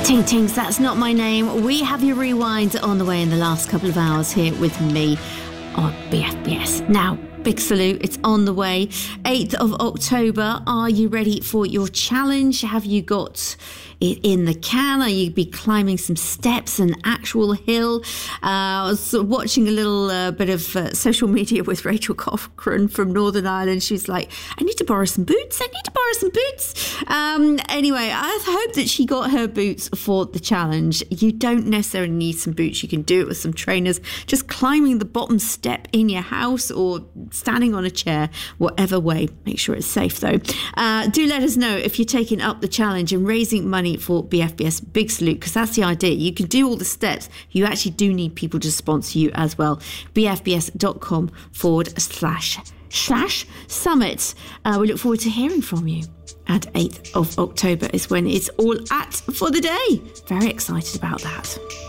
Ting Tings, that's not my name. We have your rewind on the way in the last couple of hours here with me on BFBS. Now, big salute, it's on the way. 8th of October, are you ready for your challenge? Have you got it in the can? Are you be climbing some steps, an actual hill? I was watching a little bit of social media with Rachel Cochrane from Northern Ireland. She was like, I need to borrow some boots. Anyway, I hope that she got her boots for the challenge. You don't necessarily need some boots. You can do it with some trainers, just climbing the bottom step in your house or standing on a chair, whatever way. Make sure it's safe though. Do let us know if you're taking up the challenge and raising money for BFBS. Big salute, because that's the idea. You can do all the steps. You actually do need people to sponsor you as well. BFBS.com/summit. We look forward to hearing from you. And 8th of October is when it's all at for the day. Very excited about that.